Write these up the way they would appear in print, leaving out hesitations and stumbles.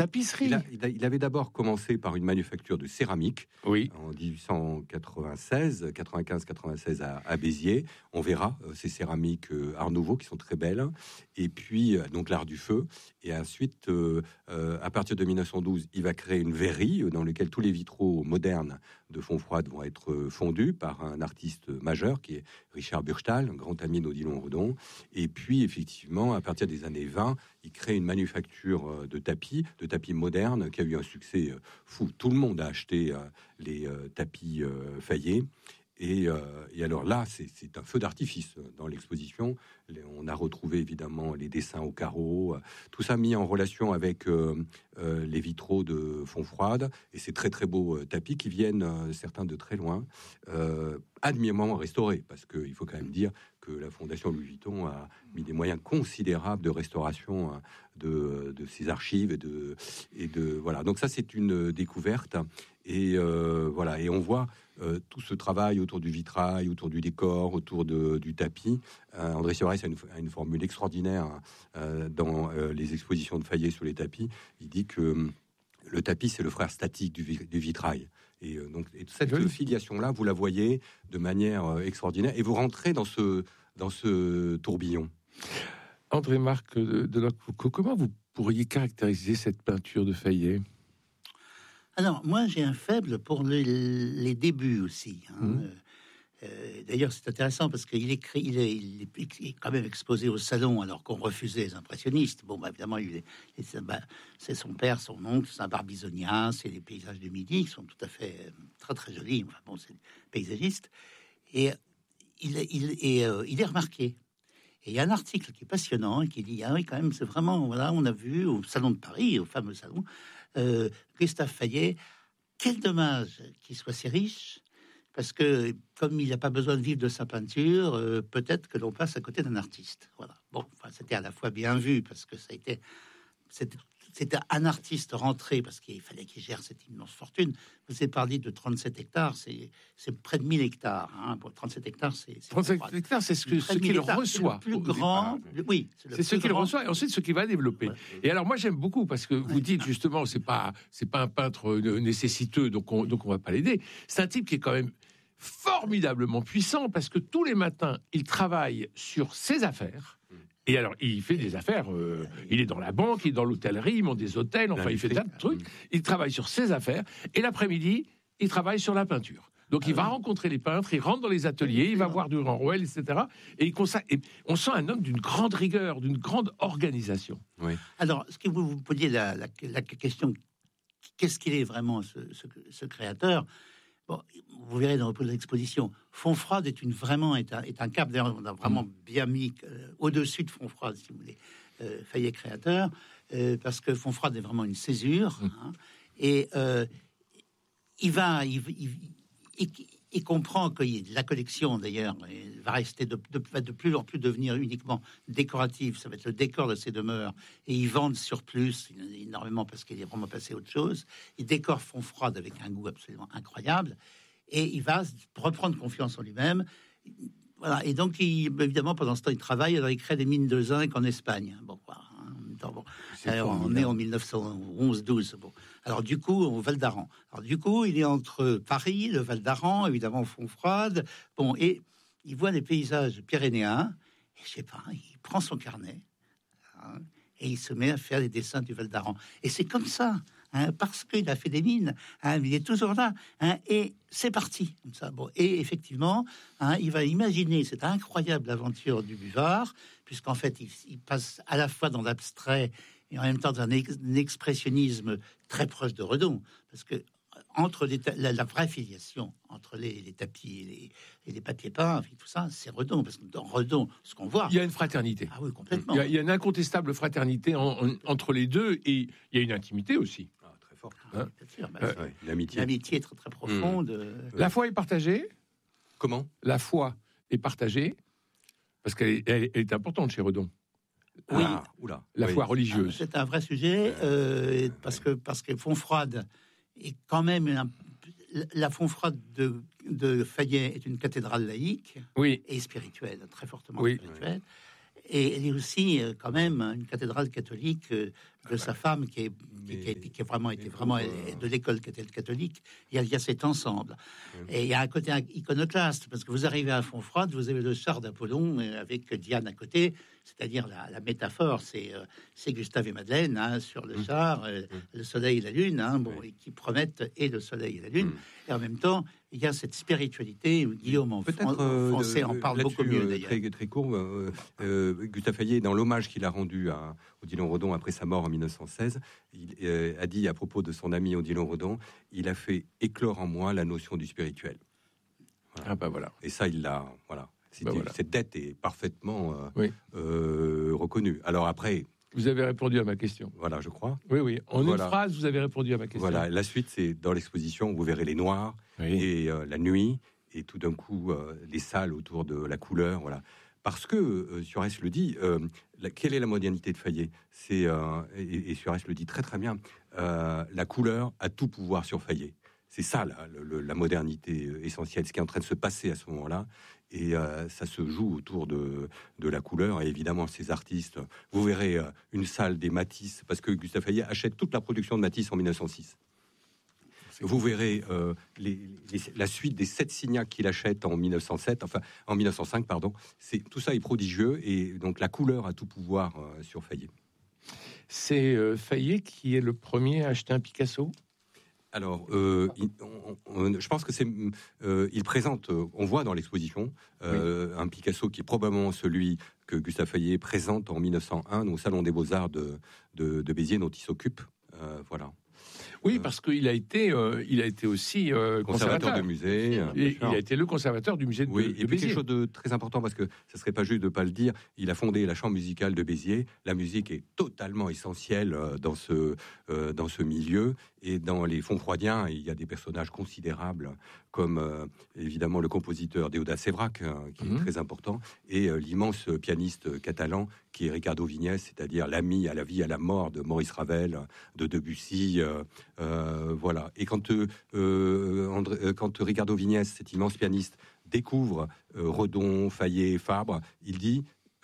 tapisserie. Il avait d'abord commencé par une manufacture de céramique Oui. en 1895-96 à Béziers. On verra ces céramiques Art Nouveau qui sont très belles. Et puis, donc l'art du feu. Et ensuite, à partir de 1912, il va créer une verrerie dans laquelle tous les vitraux modernes de Fontfroide vont être fondus par un artiste majeur qui est Richard Burchtal, un grand ami d'Odilon Redon. Et puis, effectivement, à partir des années 20, il crée une manufacture de tapis modernes qui a eu un succès fou. Tout le monde a acheté les tapis Fayet. Et alors là, c'est un feu d'artifice dans l'exposition. On a retrouvé évidemment les dessins au carreau, tout ça mis en relation avec les vitraux de Fontfroide. Et ces très très beaux tapis qui viennent, certains de très loin, admirablement restaurés. Parce qu'il faut quand même dire que la Fondation Louis Vuitton a mis des moyens considérables de restauration de ses archives et de voilà. Donc ça, c'est une découverte. Et voilà. Et on voit tout ce travail autour du vitrail, autour du décor, autour du tapis. André Sierès a une formule extraordinaire dans les expositions de Fayet sur les tapis. Il dit que le tapis, c'est le frère statique du vitrail. Et donc cette filiation-là, vous la voyez de manière extraordinaire. Et vous rentrez dans ce tourbillon. André Marc Delacoucaux, comment vous pourriez caractériser cette peinture de Fayet ? Alors, moi, j'ai un faible pour les débuts aussi. D'ailleurs, c'est intéressant parce qu'il est quand même exposé au salon alors qu'on refusait les impressionnistes. Bon, évidemment, c'est son père, son oncle, c'est un barbizonien, c'est les paysages du Midi qui sont tout à fait très très jolis. Enfin bon, c'est paysagiste. Et il est remarqué. Et il y a un article qui est passionnant et qui dit ah oui, quand même, c'est vraiment, voilà, on a vu au salon de Paris, au fameux salon, Gustave Fayet. Quel dommage qu'il soit si riche, parce que comme il n'a pas besoin de vivre de sa peinture, peut-être que l'on passe à côté d'un artiste. Voilà. Bon, enfin, c'était à la fois bien vu parce que c'était un artiste rentré parce qu'il fallait qu'il gère cette immense fortune. Vous avez parlé de 37 hectares, c'est près de 1000 hectares. Hein. Pour 37 hectares, c'est 37 hectares, c'est ce qu'il reçoit. C'est le plus grand. Oui, c'est ce qu'il reçoit et ensuite ce qu'il va développer. Ouais. Et alors moi j'aime beaucoup parce que vous dites justement c'est pas un peintre nécessiteux donc on va pas l'aider. C'est un type qui est quand même formidablement puissant parce que tous les matins il travaille sur ses affaires. Et alors, il fait des affaires, il est dans la banque, il est dans l'hôtellerie, il monte des hôtels, enfin, il fait plein de trucs. Il travaille sur ses affaires, et l'après-midi, il travaille sur la peinture. Donc, il va rencontrer les peintres, il rentre dans les ateliers, il va voir Durand Ruel, etc. Et on sent un homme d'une grande rigueur, d'une grande organisation. Oui. Alors, ce que vous posiez la question, qu'est-ce qu'il est vraiment, ce créateur ? Bon, vous verrez dans l'exposition, Fontfroide est un cap. D'ailleurs, on a vraiment bien mis au-dessus de Fontfroide, si vous voulez, Fayet créateur, parce que Fontfroide est vraiment une césure. Et il comprend que la collection, d'ailleurs, va rester va de plus en plus devenir uniquement décorative. Ça va être le décor de ses demeures. Et ils vendent sur plus énormément parce qu'il est vraiment passé à autre chose. Il décore Fontfroide avec un goût absolument incroyable. Et il va reprendre confiance en lui-même. Voilà. Et donc, évidemment, pendant ce temps, il travaille. Alors, il crée des mines de zinc en Espagne. Bon, voilà. Alors, on est en 1911-12. Bon. Alors, du coup, au Val d'Aran. Alors, du coup, il est entre Paris, le Val d'Aran, évidemment, Fontfroide. Bon, et il voit les paysages pyrénéens. Et je sais pas, il prend son carnet et il se met à faire les dessins du Val d'Aran. Et c'est comme ça, parce qu'il a fait des mines. Il est toujours là. Et c'est parti. Comme ça. Bon, et effectivement, il va imaginer cette incroyable aventure du buvard, puisqu'en fait, il passe à la fois dans l'abstrait et en même temps dans un expressionnisme très proche de Redon. Parce que entre la vraie filiation entre les tapis et les papiers peints, tout ça, c'est Redon. Parce que dans Redon, ce qu'on voit... Il y a une fraternité. Ah oui, complètement. Il y a une incontestable fraternité entre les deux, et il y a une intimité aussi. Très forte. Bien sûr. L'amitié. L'amitié est très, très profonde. La foi est partagée. Comment ? La foi est partagée, parce qu'elle est importante chez Redon. Oui. La foi religieuse. C'est un vrai sujet, parce que Fontfroide est quand même... La Fontfroide de Fayet est une cathédrale laïque et spirituelle, très fortement spirituelle. Et elle est aussi quand même une cathédrale catholique de sa femme qui a vraiment été de l'école catholique. Il y a cet ensemble. Et il y a un côté iconoclaste, parce que vous arrivez à Fontfroide, vous avez le char d'Apollon avec Diane à côté, c'est-à-dire la métaphore, c'est Gustave et Madeleine sur le char, le soleil et la lune, et qui promettent et le soleil et la lune. Et en même temps, il y a cette spiritualité. Guillaume en français en parle beaucoup mieux d'ailleurs. Très court, Gustave Fayet, dans l'hommage qu'il a rendu à Odilon Redon après sa mort en 1916, il a dit à propos de son ami Odilon Redon, il a fait éclore en moi la notion du spirituel. Voilà. Voilà. Et ça, il l'a. Voilà. Cette dette est parfaitement reconnue. Alors après. Vous avez répondu à ma question. Voilà, je crois. Oui. En une phrase, vous avez répondu à ma question. Voilà, la suite, c'est dans l'exposition, vous verrez les noirs et la nuit, et tout d'un coup, les salles autour de la couleur, voilà. Parce que, Suarez le dit, quelle est la modernité de Fayet ? Et Suarez le dit très très bien, la couleur a tout pouvoir sur Fayet. C'est ça, la modernité essentielle, ce qui est en train de se passer à ce moment-là. Et ça se joue autour de la couleur. Et évidemment, ces artistes, vous verrez une salle des Matisse, parce que Gustave Fayet achète toute la production de Matisse en 1906. Vous verrez la suite des 7 Signac qu'il achète en 1905, pardon. Tout ça est prodigieux, et donc la couleur a tout pouvoir sur Fayet. C'est Fayet qui est le premier à acheter un Picasso ? Alors, je pense que il présente, on voit dans l'exposition, un Picasso qui est probablement celui que Gustave Fayet présente en 1901 au Salon des Beaux-Arts de Béziers, dont il s'occupe. Voilà. Oui, parce qu'il a été aussi conservateur de musée. Il a été le conservateur du musée de Béziers. Et puis quelque chose de très important, parce que ça serait pas juste de pas le dire, il a fondé la chambre musicale de Béziers. La musique est totalement essentielle dans ce milieu. Et dans les Fontfroidiens, il y a des personnages considérables, comme évidemment le compositeur Déodat Sévrac, qui est très important, et l'immense pianiste catalan qui est Ricardo Vignès, c'est-à-dire l'ami à la vie, à la mort de Maurice Ravel, de Debussy. Voilà. Et quand Ricardo Vignès, cet immense pianiste, découvre Redon, Fayet, Fabre, il dit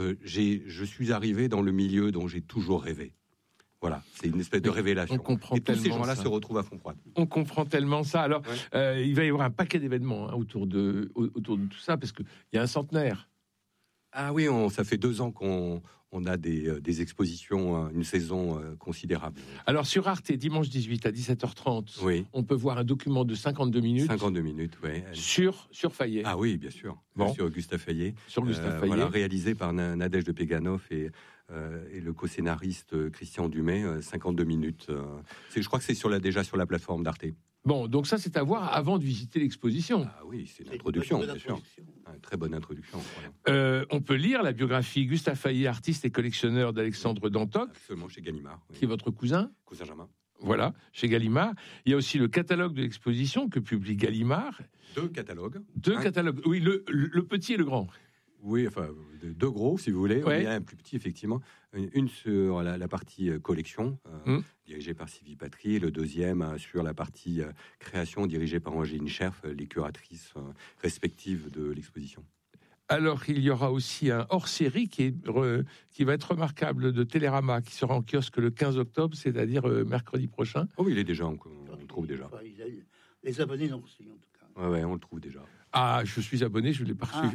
je suis arrivé dans le milieu dont j'ai toujours rêvé. Voilà, c'est une espèce de révélation. On comprend et tous ces tellement gens-là ça. se retrouvent à Fontfroide. On comprend tellement ça. Alors, il va y avoir un paquet d'événements autour de tout ça, parce qu'il y a un centenaire. Ah oui, ça fait 2 ans qu'on a des expositions, une saison considérable. Alors, sur Arte, dimanche 18 à 17h30, on peut voir un document de 52 minutes. 52 minutes, oui. Sur Fayet. Ah oui, bien sûr. Sur Gustave Fayet. Sur Gustave Fayet. Voilà, réalisé par Nadège de Peganov et le co-scénariste Christian Dumay, 52 minutes. Je crois que c'est déjà sur la plateforme d'Arte. Bon, donc ça, c'est à voir avant de visiter l'exposition. Ah oui, c'est une introduction, bien sûr. Une très bonne introduction. Voilà. On peut lire la biographie Gustave Fayet, artiste et collectionneur d'Alexandre Dantoc. Absolument, chez Gallimard. Qui est votre cousin. Cousin Germain. Voilà, chez Gallimard. Il y a aussi le catalogue de l'exposition que publie Gallimard. 2 catalogues. 2 catalogues, oui, le petit et le grand. Oui, enfin, 2 gros, si vous voulez. Ouais. Il y a un plus petit, effectivement. Une sur la partie collection, dirigée par Sylvie Patry, et le deuxième sur la partie création, dirigée par Angéline Scherf, les curatrices respectives de l'exposition. Alors, il y aura aussi un hors-série qui va être remarquable de Télérama, qui sera en kiosque le 15 octobre, c'est-à-dire mercredi prochain. Oh oui, il est déjà, on le trouve déjà. Les abonnés l'ont reçu, en tout cas. Ouais, on le trouve déjà. Ah, je suis abonné, je ne l'ai pas reçu.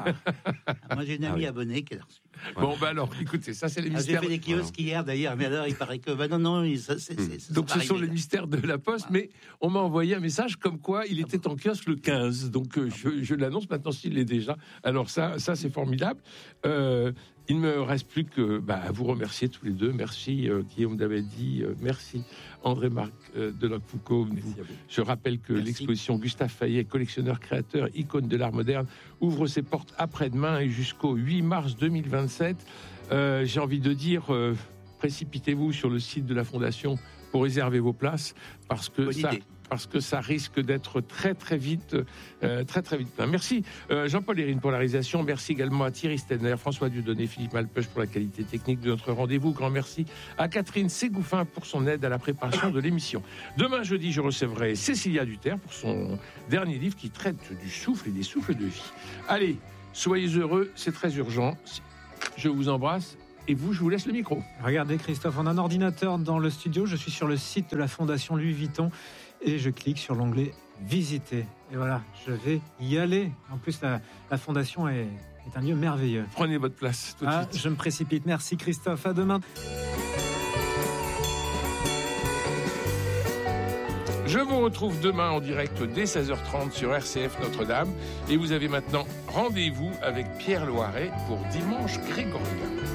Moi, j'ai une amie abonnée qui l'a reçu. Bon, alors, écoutez, ça, c'est les mystères. J'ai fait des kiosques hier, d'ailleurs, mais alors, il paraît que... Donc, ce sont les mystères de la Poste, mais on m'a envoyé un message comme quoi il était en kiosque le 15. Donc, je l'annonce maintenant s'il l'est déjà. Alors, ça c'est formidable. Il ne me reste plus que vous remercier tous les deux. Merci Guillaume Davedi, merci André-Marc Deloc-Foucault. Je rappelle que l'exposition Gustave Fayet, collectionneur, créateur, icône de l'art moderne, ouvre ses portes après-demain et jusqu'au 8 mars 2027. J'ai envie de dire, précipitez-vous sur le site de la Fondation pour réserver vos places, parce que ça risque d'être très très vite plein. Merci Jean-Paul Hérine pour la réalisation. Merci également à Thierry Stenner, François Dieudonné, Philippe Malpeuch pour la qualité technique de notre rendez-vous. Grand merci à Catherine Ségouffin pour son aide à la préparation de l'émission. Demain jeudi, je recevrai Cécilia Duterre pour son dernier livre qui traite du souffle et des souffles de vie. Allez, soyez heureux, c'est très urgent. Je vous embrasse Et vous, je vous laisse le micro. Regardez Christophe, on a un ordinateur dans le studio, je suis sur le site de la Fondation Louis Vuitton et je clique sur l'onglet Visiter. Et voilà, je vais y aller. En plus, la Fondation est un lieu merveilleux. Prenez votre place tout de suite. Je me précipite. Merci Christophe, à demain. Je vous retrouve demain en direct dès 16h30 sur RCF Notre-Dame. Et vous avez maintenant rendez-vous avec Pierre Loiret pour Dimanche grégorien.